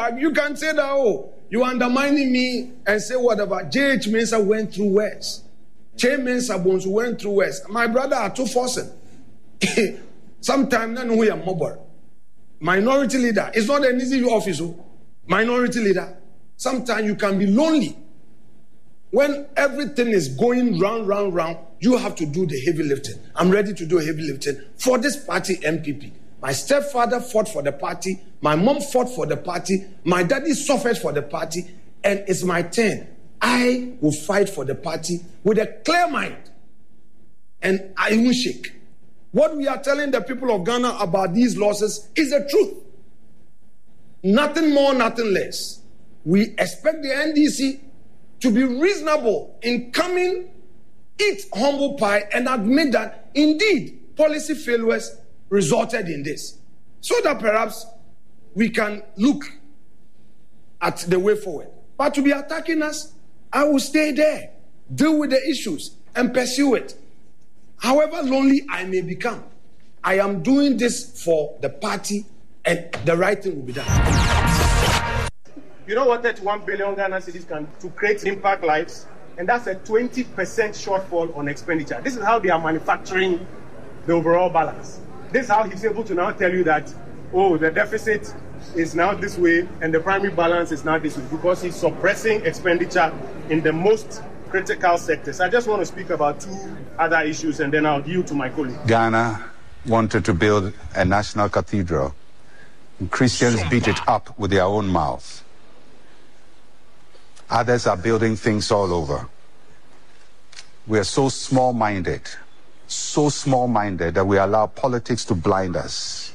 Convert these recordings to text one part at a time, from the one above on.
brag. You can say that, oh, you undermining me and say whatever. J.H. Mensah went through worse. Che Mensah Bones went through worse. My brother are too forcing. Sometimes, we are mobile. Minority leader. It's not an easy office. Minority leader. Sometimes you can be lonely. When everything is going round, you have to do the heavy lifting. I'm ready to do heavy lifting for this party, MPP. My stepfather fought for the party. My mom fought for the party. My daddy suffered for the party. And it's my turn. I will fight for the party with a clear mind. And I won't shake. What we are telling the people of Ghana about these losses is the truth. Nothing more, nothing less. We expect the NDC to be reasonable in coming, eat humble pie, and admit that indeed policy failures resulted in this. So that perhaps we can look at the way forward. But to be attacking us, I will stay there, deal with the issues, and pursue it. However lonely I may become, I am doing this for the party, and the right thing will be done. You know what 31 billion Ghana cedis can to create impact lives? And that's a 20% shortfall on expenditure. This is how they are manufacturing the overall balance. This is how he's able to now tell you that, oh, the deficit is now this way and the primary balance is now this way, because he's suppressing expenditure in the most critical sectors. I just want to speak about two other issues and then I'll yield to my colleague. Ghana wanted to build a national cathedral. Christians beat it up with their own mouths. Others are building things all over. We are so small-minded that we allow politics to blind us.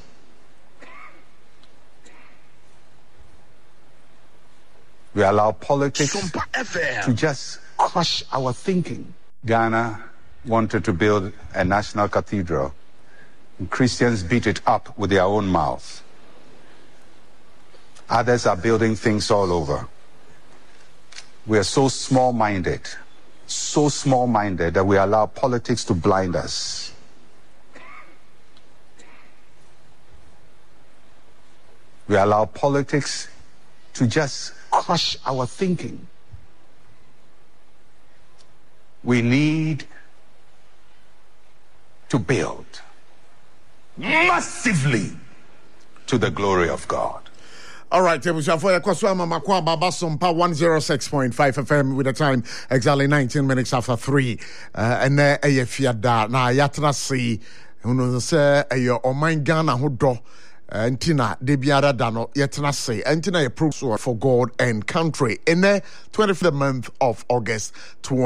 We allow politics to just crush our thinking. Ghana wanted to build a national cathedral. Christians beat it up with their own mouths. Others are building things all over. We are so small-minded that we allow politics to blind us. We allow politics to just crush our thinking. We need to build massively to the glory of God. All right, Kwaswa Mamakwa Babasompa 106.5 FM with the time exactly 19 minutes after 3. And there a fiada na yatra see say a Oman Ghana Hodo Antina Debiara Dano yatra say Antina approves for God and country in the 25th month of August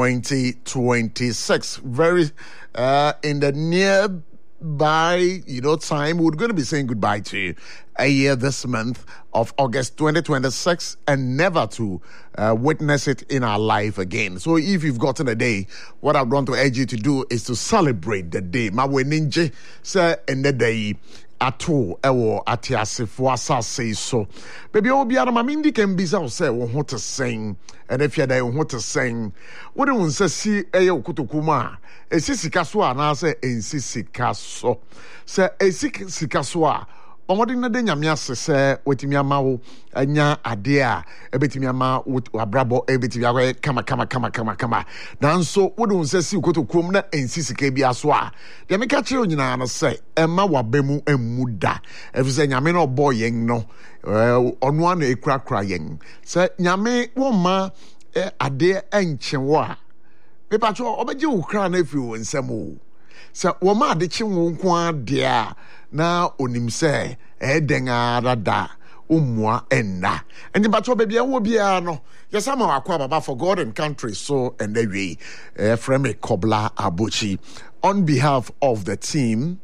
2026. Very in the nearby time we're going to be saying goodbye to you a year this month of August 2026 and never to witness it in our life again. So if you've gotten a day, what I want to urge you to do is to celebrate the day. Ma weninje say in the day ato ewo atiasefo asase so. Baby obiara ma mindi can be so say wo ho to sing, and if you dey wo ho to sing, what do we say si eye okutokuma esi sika so ana say ensi sika so. Say esi sika so a Omodin na de nyame asese wetimi amawo anya ade a ebetimi ama wabrabo ebetimi awe kama nanso wodun se si kotokom na ensi sika bia so a de meka kire onyina na se ema wabemu emuda efise nyame na obo yen no ono ana ekrakra yen se nyame wo ma ade enchewo a pepacho obeje ukra na efi wo nsem o se wo ma ade chi wo nko ade a na onimse edenga rada umwa enda and but baby wo bia no yesama wakwa baba for God and country so and the way Freme Kobla Abuchi on behalf of the team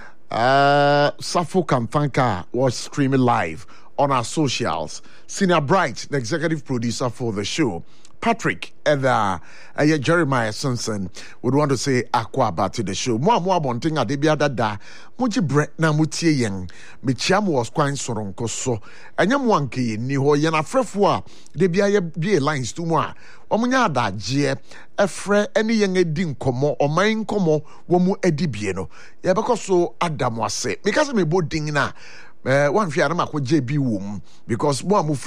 Safo Kamfanka was streaming live on our socials. Senior Bright, the executive producer for the show, Patrick and Jeremiah Simpson would want to say Aquaba to the show. More bonting at the Biada Muji Brett na mutie yen. Micham was quite soronko so. And Yamwanki ni ho yana frefwa de be lines to moi. Omunya da je a fre any young edin komo or mine komo womu edibieno. Ya because so Adam was say because me boarding na one fianama ko JB wom because one move